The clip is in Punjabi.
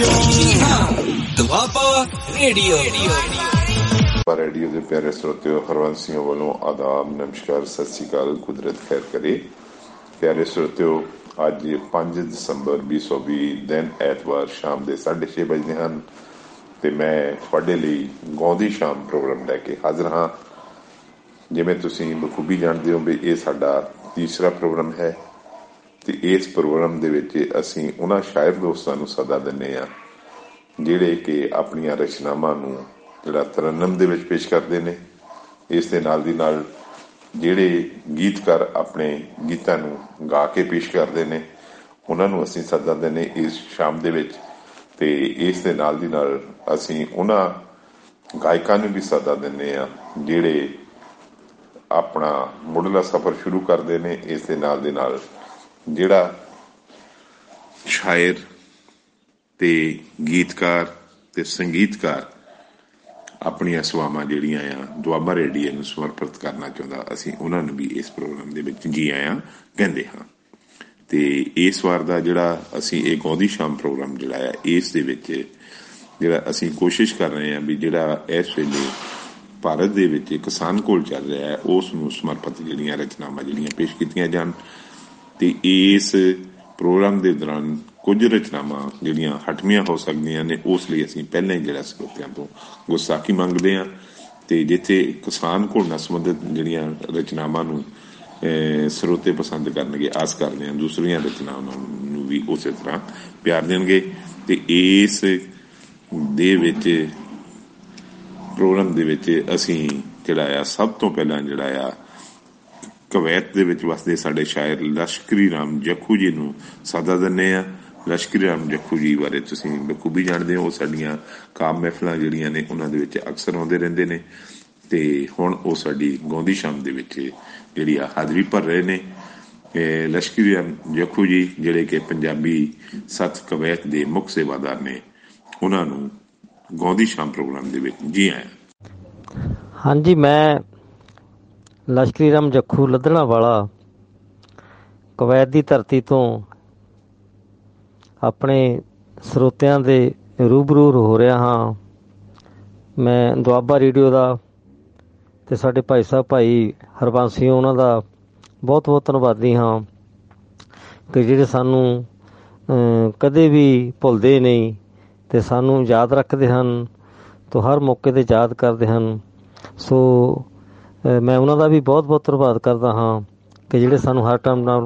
रेडियो के प्यारे श्रोतियों हरवंशियों वालों आदाब नमस्कार सत श्री अकाल कुदरत खैर करे। प्यारे श्रोतियों अज 5 दसंबर 2020 दिन ऐतवार शाम के 6:30 बजते हैं तो मैं तुहाडे लई गौंदी शाम प्रोग्राम लैके हाजिर हाँ। जिवें तुसीं बखूबी जानते हो भी ये साडा तीसरा प्रोग्राम है तो इस प्रोग्राम दे विच असीं उन्हां शायर दोस्तां नूं सदा दिंदे आ जिहड़े कि अपणियां रचनावां नूं ਜਿਹੜਾ ਤਰਨਮ ਦੇ ਵਿੱਚ ਪੇਸ਼ ਕਰਦੇ ਨੇ। ਇਸ ਦੇ ਨਾਲ ਦੀ ਨਾਲ ਜਿਹੜੇ ਗੀਤਕਾਰ ਆਪਣੇ ਗੀਤਾਂ ਨੂੰ ਗਾ ਕੇ ਪੇਸ਼ ਕਰਦੇ ਨੇ ਉਹਨਾਂ ਨੂੰ ਅਸੀਂ ਸੱਦਾ ਦਿੰਦੇ ਇਸ ਸ਼ਾਮ ਦੇ ਵਿੱਚ। ਤੇ ਇਸ ਦੇ ਨਾਲ ਦੀ ਨਾਲ ਅਸੀਂ ਉਹਨਾਂ ਗਾਇਕਾਂ ਨੂੰ ਵੀ ਸੱਦਾ ਦਿੰਦੇ ਆ ਜਿਹੜੇ ਆਪਣਾ ਮੁੱਢਲਾ ਸਫ਼ਰ ਸ਼ੁਰੂ ਕਰਦੇ ਨੇ। ਇਸ ਦੇ ਨਾਲ ਦੀ ਨਾਲ ਜਿਹੜਾ ਸ਼ਾਇਰ ਤੇ ਗੀਤਕਾਰ ਤੇ ਸੰਗੀਤਕਾਰ ਆਪਣੀਆਂ ਸੇਵਾਵਾਂ ਜਿਹੜੀਆਂ ਆ ਦੁਆਬਾ ਰੇਡੀਓ ਨੂੰ ਸਮਰਪਿਤ ਕਰਨਾ ਚਾਹੁੰਦਾ ਅਸੀਂ ਉਹਨਾਂ ਨੂੰ ਵੀ ਇਸ ਪ੍ਰੋਗਰਾਮ ਦੇ ਵਿੱਚ ਜੀ ਆਇਆਂ ਕਹਿੰਦੇ ਹਾਂ। ਤੇ ਇਸ ਵਾਰ ਦਾ ਜਿਹੜਾ ਅਸੀਂ ਇਹ ਗੌਂਦੀ ਸ਼ਾਮ ਪ੍ਰੋਗਰਾਮ ਜਿਹੜਾ ਆ ਇਸ ਦੇ ਵਿੱਚ ਜਿਹੜਾ ਅਸੀਂ ਕੋਸ਼ਿਸ਼ ਕਰ ਰਹੇ ਹਾਂ ਵੀ ਜਿਹੜਾ ਇਸ ਵੇਲੇ ਭਾਰਤ ਦੇ ਵਿੱਚ ਕਿਸਾਨ ਕੋਲ ਚੱਲ ਰਿਹਾ ਹੈ ਉਸ ਨੂੰ ਸਮਰਪਿਤ ਜਿਹੜੀਆਂ ਰਚਨਾਵਾਂ ਜਿਹੜੀਆਂ ਪੇਸ਼ ਕੀਤੀਆਂ ਜਾਣ। ਤੇ ਇਸ ਪ੍ਰੋਗਰਾਮ ਦੇ ਦੌਰਾਨ ਕੁਝ ਰਚਨਾਵਾਂ ਜਿਹੜੀਆਂ ਹਟਵੀਆਂ ਹੋ ਸਕਦੀਆਂ ਨੇ ਉਸ ਲਈ ਅਸੀਂ ਪਹਿਲਾਂ ਹੀ ਜਿਹੜਾ ਸਰੋਤਿਆਂ ਤੋਂ ਗੁਸਤਾਖੀ ਮੰਗਦੇ ਹਾਂ। ਤੇ ਜਿੱਥੇ ਕਿਸਾਨ ਘੋਲ ਨਾਲ ਸੰਬੰਧਿਤ ਜਿਹੜੀਆਂ ਰਚਨਾਵਾਂ ਨੂੰ ਸਰੋਤੇ ਪਸੰਦ ਕਰਨਗੇ ਆਸ ਕਰਦੇ ਹਾਂ ਦੂਸਰੀਆਂ ਰਚਨਾਵਾਂ ਨੂੰ ਵੀ ਉਸੇ ਤਰ੍ਹਾਂ ਪਿਆਰ ਦੇਣਗੇ। ਤੇ ਇਸ ਦੇ ਵਿੱਚ ਪ੍ਰੋਗਰਾਮ ਦੇ ਵਿੱਚ ਅਸੀਂ ਜਿਹੜਾ ਆ ਸਭ ਤੋਂ ਪਹਿਲਾਂ ਜਿਹੜਾ ਆ ਕਵੈਤ ਦੇ ਵਿੱਚ ਵਸਦੇ ਸਾਡੇ ਸ਼ਾਇਰ ਲਸ਼ਕਰੀ ਰਾਮ ਜੱਖੂ ਜੀ ਨੂੰ ਸੱਦਾ ਦਿੰਦੇ ਆ। ਲਸ਼ਕਰੀ ਰਾਮ ਜੱਖੂ ਜੀ ਬਾਰੇ ਤੁਸੀਂ ਬਖੂਬੀ ਜਾਣਦੇ ਹੋ। ਉਹ ਸਾਡੀਆਂ ਕਾਮ ਮਹਿਫਲਾਂ ਜਿਹੜੀਆਂ ਨੇ ਉਹਨਾਂ ਦੇ ਵਿੱਚ ਅਕਸਰ ਆਉਂਦੇ ਰਹਿੰਦੇ ਨੇ ਤੇ ਹੁਣ ਉਹ ਸਾਡੀ ਗੌਂਦੀ ਸ਼ਾਮ ਦੇ ਵਿੱਚ ਜਿਹੜੀ ਆ ਹਾਜ਼ਰੀ ਭਰ ਰਹੇ ਨੇ। ਲਸ਼ਕਰੀ ਰਾਮ ਜੱਖੂ ਜੀ ਜਿਹੜੇ ਕਿ ਪੰਜਾਬੀ ਸੱਤ ਕਵੈਤ ਦੇ ਮੁੱਖ ਸੇਵਾਦਾਰ ਨੇ ਉਹਨਾਂ ਨੂੰ ਗੌਂਦੀ ਸ਼ਾਮ ਪ੍ਰੋਗਰਾਮ ਦੇ ਵਿੱਚ ਜੀ ਆਇਆ। ਹਾਂਜੀ, ਮੈਂ ਲਸ਼ਕਰੀ ਰਾਮ ਜੱਖੂ ਲੱਧਣਾ ਵਾਲਾ ਕਵੈਤ ਦੀ ਧਰਤੀ ਤੋਂ ਆਪਣੇ ਸਰੋਤਿਆਂ ਦੇ ਰੂਬਰੂ ਹੋ ਰਿਹਾ ਹਾਂ। ਮੈਂ ਦੁਆਬਾ ਰੇਡੀਓ ਦਾ ਅਤੇ ਸਾਡੇ ਭਾਈ ਸਾਹਿਬ ਭਾਈ ਹਰਬੰਸ ਉਹਨਾਂ ਦਾ ਬਹੁਤ ਬਹੁਤ ਧੰਨਵਾਦੀ ਹਾਂ ਕਿ ਜਿਹੜੇ ਸਾਨੂੰ ਕਦੇ ਵੀ ਭੁੱਲਦੇ ਨਹੀਂ ਅਤੇ ਸਾਨੂੰ ਯਾਦ ਰੱਖਦੇ ਹਨ ਅਤੇ ਹਰ ਮੌਕੇ 'ਤੇ ਯਾਦ ਕਰਦੇ ਹਨ। ਸੋ ਮੈਂ ਉਹਨਾਂ ਦਾ ਵੀ ਬਹੁਤ ਬਹੁਤ ਧੰਨਵਾਦ ਕਰਦਾ ਹਾਂ ਕਿ ਜਿਹੜੇ ਸਾਨੂੰ ਹਰ ਟਾਈਮ ਨਾਲ